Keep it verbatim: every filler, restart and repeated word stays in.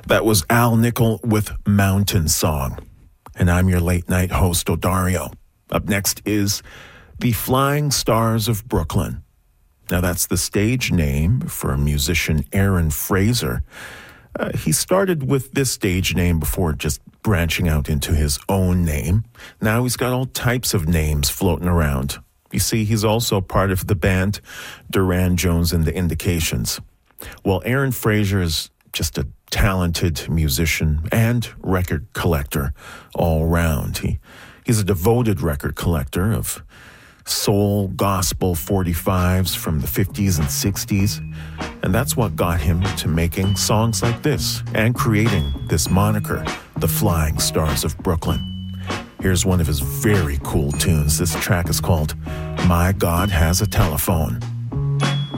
That was Al Nickel with Mountain Song. And I'm your late night host, Odario. Up next is The Flying Stars of Brooklyn. Now, that's the stage name for musician Aaron Fraser. Uh, he started with this stage name before just branching out into his own name. Now he's got all types of names floating around. You see, he's also part of the band Duran Jones and the Indications. Well, Aaron Fraser is just a talented musician and record collector all round. He, he's a devoted record collector of soul, gospel forty-fives from the fifties and sixties. And that's what got him to making songs like this and creating this moniker, The Flying Stars of Brooklyn. Here's one of his very cool tunes. This track is called My God Has a Telephone.